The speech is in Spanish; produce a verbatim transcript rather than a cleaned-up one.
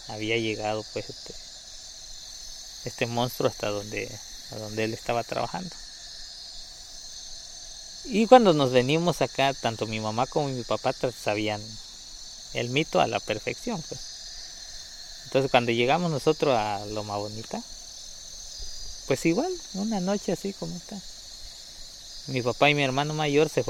había llegado pues este, este monstruo hasta donde, a donde él estaba trabajando. Y cuando nos venimos acá, tanto mi mamá como mi papá sabían el mito a la perfección, pues. Entonces cuando llegamos nosotros a Loma Bonita, pues igual, una noche así como está. Mi papá y mi hermano mayor se